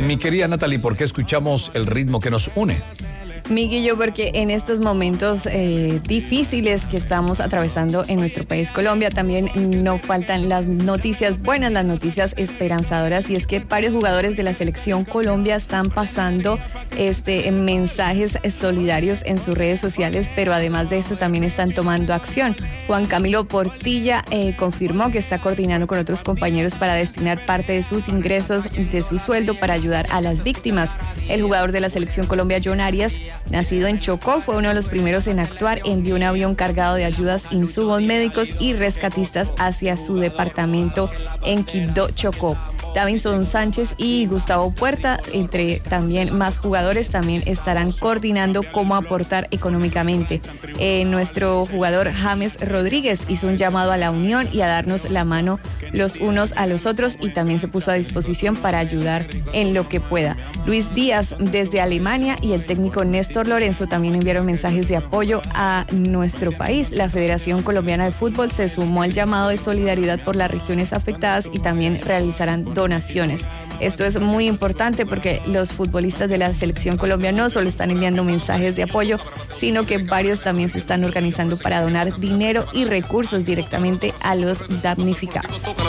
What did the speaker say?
Mi querida Natalie, ¿por qué escuchamos el ritmo que nos une? Miguelillo, porque en estos momentos difíciles que estamos atravesando en nuestro país Colombia, también no faltan las noticias buenas, las noticias esperanzadoras, y es que varios jugadores de la selección Colombia están pasando mensajes solidarios en sus redes sociales, pero además de esto también están tomando acción. Juan Camilo Portilla confirmó que está coordinando con otros compañeros para destinar parte de sus ingresos, de su sueldo, para ayudar a las víctimas. El jugador de la selección Colombia, John Arias, nacido en Chocó, fue uno de los primeros en actuar. Envió un avión cargado de ayudas, insumos médicos y rescatistas hacia su departamento en Quibdó, Chocó. Davinson Sánchez y Gustavo Puerta, entre también más jugadores, también estarán coordinando cómo aportar económicamente. Nuestro jugador James Rodríguez hizo un llamado a la unión y a darnos la mano los unos a los otros, y también se puso a disposición para ayudar en lo que pueda. Luis Díaz desde Alemania y el técnico Néstor Lorenzo también enviaron mensajes de apoyo a nuestro país. La Federación Colombiana de Fútbol se sumó al llamado de solidaridad por las regiones afectadas y también realizarán donaciones. Esto es muy importante porque los futbolistas de la selección Colombia no solo están enviando mensajes de apoyo, sino que varios también se están organizando para donar dinero y recursos directamente a los damnificados.